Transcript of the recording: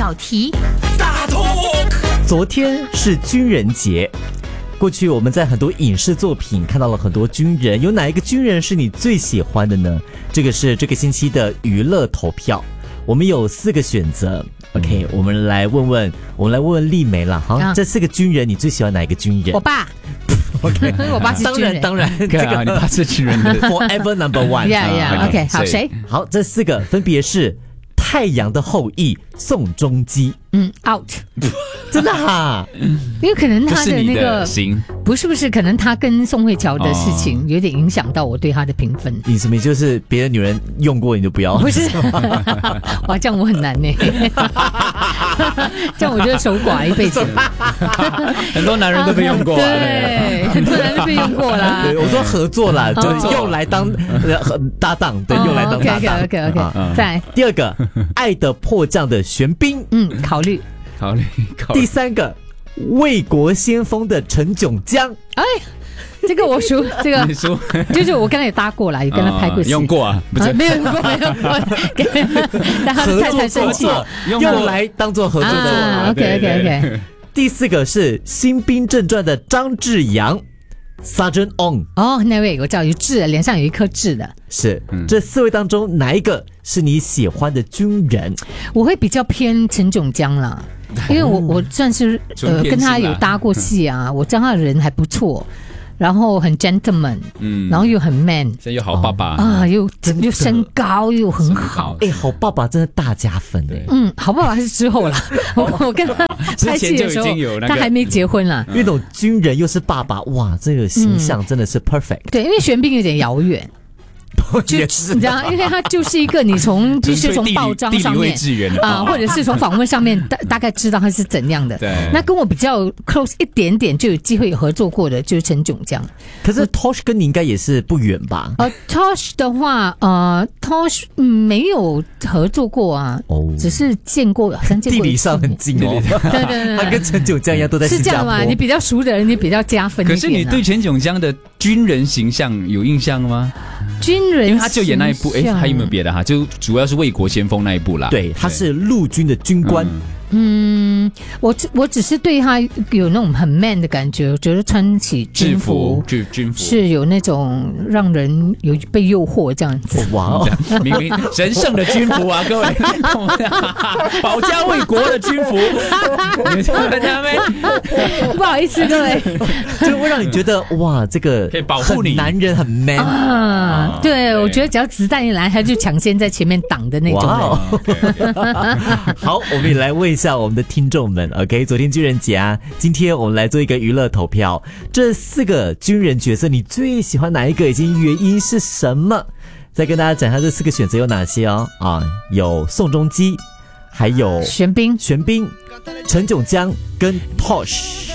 小题大 talk。 昨天是军人节，过去我们在很多影视作品看到了很多军人，有哪一个军人是你最喜欢的呢？这个是这个星期的娱乐投票，我们有4个选择。OK， 我们来问问丽梅啦。好，这4个军人你最喜欢哪一个军人？ 我爸。 OK， 我爸是军人， 当然，这个你爸是军人的 ，Forever Number One。OK， 好，谁？ 好，这4个分别是《太阳的后裔》宋仲基。 out， 真的哈， 因为可能他的那个不是，可能他跟宋慧乔的事情有点影响到我对他的评分。 你什么就是别的女人用过你就不要？ 不是，哇，这样我很难呢，这样我就守寡一辈子。 很多男人都被用过， 对，很多男人都被用过啦。 对，我说合作啦，就用来当搭档，对，用来当搭档。 OK， 再第2个，《爱的迫降》的玄彬， 考虑。 第3个，为国先锋的陈炯江。 哎，这个我熟，这个你熟， 就是我跟他也搭过啦，也跟他拍过戏。 用过啊？不是， 没有用过，但他的太太生气， 用来当做合作的。 OK。 第4个是《新兵正传》的张志扬。Sergeant On， 那位我知道有痣，脸上有一颗痣的。 是，这4位当中哪一个是你喜欢的军人？ 我会比较偏陈炯江啦，因为我算是跟他有搭过戏啊，我知道他的人还不错，然后很 gentleman，然后又很 man， 又好爸爸啊，又身高又很好。 好爸爸真的大加分哎。 好爸爸是之后啦，我跟他拍戏的时候，他还没结婚啦。 因为那种军人又是爸爸，哇，这个形象真的是 perfect。 对，因为玄彬有点遥远。 就你知道，因为他就是一个你从就是从报章上面或者是从访问上面大概知道他是怎样的。 对， 那跟我比较 close 一点点就有机会合作过的就是陈炯江。 可是 Tosh 跟你应该也是不远吧 ？Tosh 的话，Tosh 没有合作过啊，只是见过，好像见过。 地理上很近哦。 对， 他跟陈炯江一样都在新加坡。 是这样吗？你比较熟的人，你比较加分一点。 可是你对陈炯江的军人形象有印象吗？ 军人， 因为他就演那一部，还有没有别的哈？就主要是为国先锋那一部啦。 对，他是陆军的军官。 我只是对他有那种很 man 的感觉，我觉得穿起军服是有那种让人有被诱惑这样子。 哇， 明明神圣的军服啊，各位，保家卫国的军服， 不好意思各位， 就会让你觉得哇，这个可以保护你， 男人很 man 啊。对，我觉得只要子弹一来，他就抢先在前面挡的那种人。 好，我们也来问一下我们的听众们 ，OK， 昨天军人节啊，今天我们来做一个娱乐投票，这4个军人角色你最喜欢哪一个，以及原因是什么？再跟大家讲一下这4个选择有哪些哦。有宋仲基，还有玄彬、 陈炯江跟 Tosh。